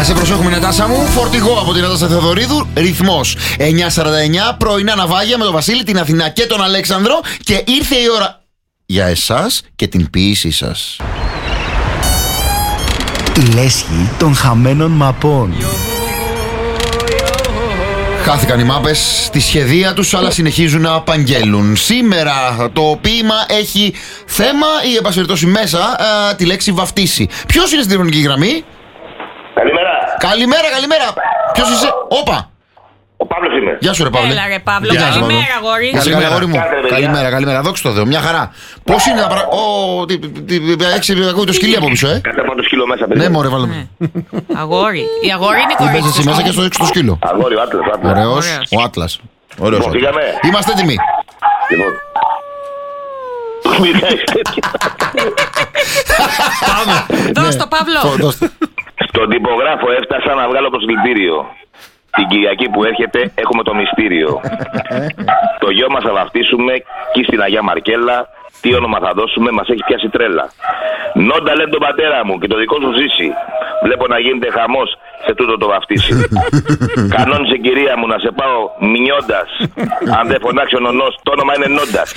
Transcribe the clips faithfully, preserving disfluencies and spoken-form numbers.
σε προσέχουμε, Νατάσα μου. Φορτηγό από την Νατάσα Θεοδωρίδου. Ρυθμός εννιά σαράντα εννιά. Πρωινά ναυάγια με τον Βασίλη, την Αθηνά και τον Αλέξανδρο. Και ήρθε η ώρα για εσάς και την ποίησή σας. Η λέσχη των χαμένων μαπών. Χάθηκαν οι μάπες στη σχεδία τους, αλλά συνεχίζουν να απαγγέλουν. Σήμερα το ποίημα έχει θέμα ή εν πάση περιπτώσει μέσα α, τη λέξη βαφτίσει. Ποιος είναι στην τηλεφωνική γραμμή? Καλημέρα. Καλημέρα, καλημέρα. Ποιος είσαι? Όπα. Ο Παύλος είμαι. Γεια σου, ρε Παύλε. Έλα, ρε Παύλο. Γεια σου, Καλημέρα, αγόρι. Καλημέρα, αγόρι μου. Κάντε, παιδιά. Καλημέρα, καλημέρα. Δόξα τω Θεώ, μια χαρά. Πώς είναι τα πράγματα? Ω, τι- τι- τι- Έχεις ακούει το σκυλί από πίσω, ε? Κάτε μόνο το σκύλο μέσα, παιδιά. Ναι, μωρέ, βάλε με. Αγόρι. Η αγόρι είναι Τι πες κορίτσι. εσύ μέσα και στο έξω το σκύλο. Αγόρι, ο Άτλας, ο Άτλας. Ωραίος, Ωραίος. ο Άτλας. Ωραίος. Λοιπόν, ο Άτλας. πήγαμε. Είμαστε έτοιμοι. Λοιπόν. Μιλάει τέτοια. Δώσ' το, Παύλο. Φω- δώστε. Στον τυπογράφο έφτασα να βγάλω προσληπτήριο. Την Κυριακή που έρχεται έχουμε το μυστήριο. Το γιο μας θα βαφτίσουμε και στην Αγία Μαρκέλα. Τι όνομα θα δώσουμε, μας έχει πιάσει τρέλα. Νόντα λέει τον πατέρα μου και το δικό σου ζήσει. Βλέπω να γίνεται χαμός σε τούτο το βαφτίσι. Κανόνισε κυρία μου να σε πάω μηνιώντας. Αν δεν φωνάξει ο νονός, το όνομα είναι Νόντας.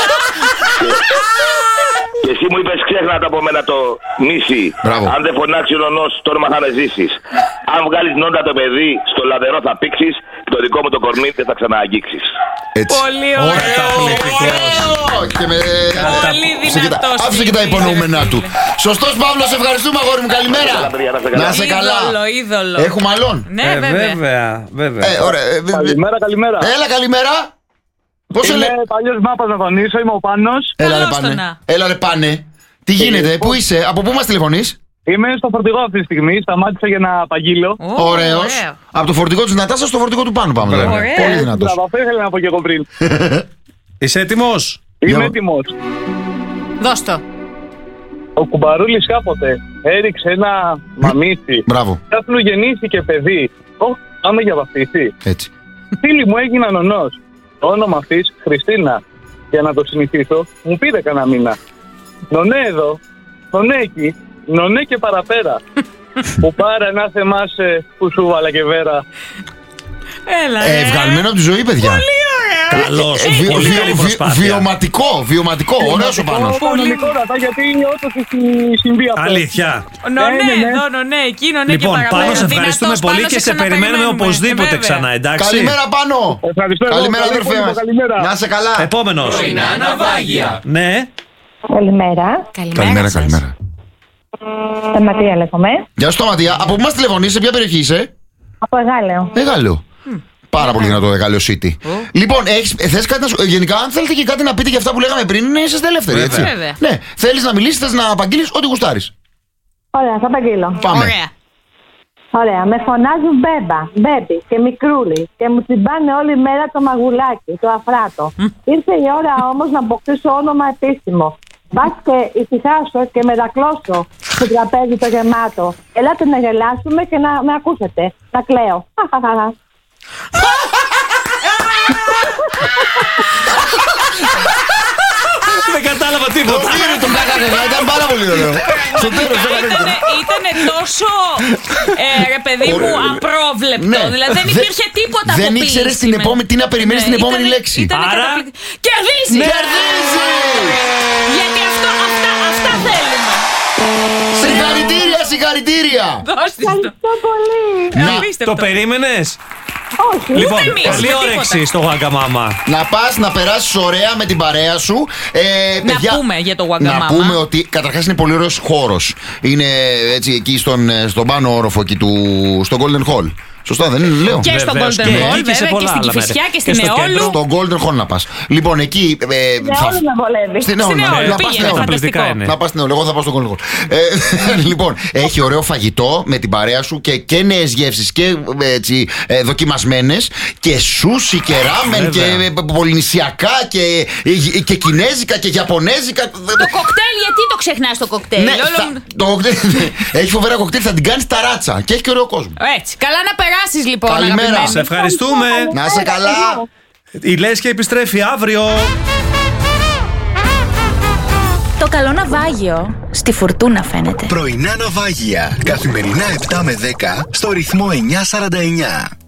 Και εσύ μου είπες ξέχνα το από μένα το νήσι. Μπράβο. Αν δεν φωνάξει ο νονός, το όνομα θα είναι ζήσεις. Αν βγάλεις Νόντα το παιδί, στο λαδερό θα πήξεις και το δικό μου το κορμί δεν θα ξανααγγίξεις. Έτσι. Πολύ Ωραίο, ωραίο. Και με... Πολύ Άφησε και τα- δυνατός Άφησε και τα φίλος. υπονοούμενά του. Σωστός, Παύλο, σε ευχαριστούμε, αγόρι μου. Καλημέρα. Καλά, παιδιά, να είστε καλά. Να σε καλά. Είδωλο, είδωλο. Έχουμε άλλον? Ναι, Ε, βέβαια. βέβαια, βέβαια. Ε, ωραία. Ε, ε, Καλημέρα, καλημέρα. Έλα, καλημέρα. Πώς σε Είμαι λέει? παλιός μάπας να τονίσω, είμαι ο Πάνος. Έλα, ρε Καλώς το πάνε. να. Έλα, ρε πάνε. Τι γίνεται, πού είσαι, από πού μας τηλεφωνείς? Είμαι στο φορτηγό αυτή τη στιγμή, σταμάτησα για να απαγγείλω. Ω, Ωραίος. ωραίο. Από το φορτηγό της Νατάσας στο φορτηγό του Πάνου πάμε. δηλαδή. Ωραία. Πολύ δυνατός. Μπράβο, αυτό ήθελα να πω και εγώ πριν. Είσαι έτοιμος? Είμαι Για- έτοιμος. Δώσ' το. Ο κουμπαρούλης κάποτε έριξε ένα μαμίτσι. Μπράβο, Κάπου γεννήθηκε παιδί. Ω, πάμε για βαφτίσει. έτσι. Φίλοι μου έγιναν νονός. Το όνομα αυτής, Χριστίνα. Για να το συνηθίσω, μου πήρε κανένα μήνα. Νονέ εδώ, νονέ εκεί, νονέ και παραπέρα. Που πάρε να σε εμάς που σου βάλα και βέρα. Έλα, Ε, ρε. βγαλμένο από τη ζωή, παιδιά. Πολύ ωραίο. Καλός. Ε, βιο- Πολύ βιο- καλή βιο- προσπάθεια. Βιωματικό, βιωματικό, ωραίος ο Πάνος. Κανονικό ρατά, γιατί όντως έχει συμβεί αυτό. Αλήθεια. Νονέ, Ναι, ναι, ναι. εδώ, νονέ, εκεί, νονέ και Λοιπόν, παραπέρα. Πάνο, σε ευχαριστούμε Δυνατός, πολύ Πάνο, και σε περιμένουμε ξαναπεριμένουμε. οπωσδήποτε Ε, βέβαια. ξανά, εντάξει. Καλημέρα, Πάνο. Ευχαριστώ. εγώ. Καλημέρα, Καλή αδερφέ υπόλοιπα, μας. καλημέρα. Να είσαι καλά. Επόμενος. Ναι. Καλημέρα. Καλημέρα, σας. καλημέρα. Σταματία λέγομαι. Γεια σου, Ματία. Από πού μας τηλεφωνείς, σε ποια περιοχή είσαι? Από Εγάλεο. Εγάλεο. Πάρα πολύ δυνατό Εγάλεο City. Λοιπόν, έχεις, ε, θες κάτι να σου. Γενικά, αν θέλετε και κάτι να πείτε για αυτά που λέγαμε πριν, ναι, είσαστε ελεύθεροι, έτσι. Βέβαια. Ναι, θέλεις να μιλήσεις, θες να απαγγείλεις, ό,τι γουστάρεις. Ωραία, θα απαγγείλω. Πάμε. Ωραία. Ωραία, με φωνάζουν Μπέμπα, Μπέμπι και Μικρούλη και μου τσιμπάνε όλη μέρα το μαγουλάκι, το αφράτο. Ήρθε η ώρα όμως να αποκτήσω όνομα επίσημο. Μπας και ησυχάσω και μετακλώσω στο τραπέζι το γεμάτο. Ελάτε να γελάσουμε και να με ακούσετε. Να κλαίω. Χαχαχαχα. Δεν κατάλαβα τίποτα. Το κάκανε, ήταν πάρα πολύ ωραίο. Στο τέλος έκανε. Ήτανε, ήτανε τόσο, ε, ρε παιδί μου, Ωραίο. απρόβλεπτο. Ναι. Δηλαδή δεν Δε- υπήρχε τίποτα δεν από ήξερες ποίηση την με- επόμενη- τι να περιμένεις Ναι, την επόμενη ήτανε- λέξη. ήτανε Άρα- καταπληκτικό. Κερδίζει! Κερδίζει! Γιατί αυτό, αυτά, αυτά θέλουμε. Συγχαρητήρια, συγχαρητήρια. Δώστε το. Ευχαριστώ πολύ. Να, Απίστευτο. Το περίμενες? Όχι. Λοιπόν, εμείς, καλή με όρεξη τίποτα. στο Waggamama. Να πας να περάσεις ωραία με την παρέα σου. Ε, Να παιδιά, πούμε για το Να Waggamama. πούμε ότι καταρχάς είναι πολύ ωραίος χώρος. Είναι έτσι εκεί στον, στον πάνω όροφο εκεί του, στο Golden Hall. Σωστά, δεν είναι, λέω. Και στο Βεβαίως, Golden και Hall, εκεί και σε βέβαια, και πολλά στην άλλα Κηφισιά μέρη. και Και στην στο κέντρο. Εόλου. Στο Golden Hall να πας. Λοιπόν, εκεί. Ε, Ναι, θα- όλο με βολεύει. Στην Εόλου. Στην να- Εόλου, να πας πήγαινε, στην Εόλου. Καταπληκτικά φανταστικό. είναι. Να πας στην Εόλου, εγώ θα πάω στο Golden Hall. Ε, λοιπόν, έχει ωραίο φαγητό με την παρέα σου και, και νέες γεύσεις και ε, έτσι ε, δοκιμασμένες και σούσι και ράμεν και Βέβαια. ε, πολυνησιακά και, ε, και κινέζικα και γιαπωνέζικα. Το κοκτέιλ, γιατί το ξεχνάς το κοκτέιλ? Ναι, Όλο θα, μου- το κοκτέιλ, έχει φοβερά κοκτέιλ, θα την κάνεις ταράτσα και έχει και ωραίο κόσμο. Έτσι. Καλά να περάσεις λοιπόν. Καλημέρα. αγαπημένοι. Σε ευχαριστούμε. Να είσαι καλά. Η Λέσχη επιστρέφει αύριο. Το καλό ναυάγιο στη φουρτούνα φαίνεται. Πρωινά ναυάγια. Καθημερινά επτά με δέκα στο ρυθμό εννιά σαράντα εννιά.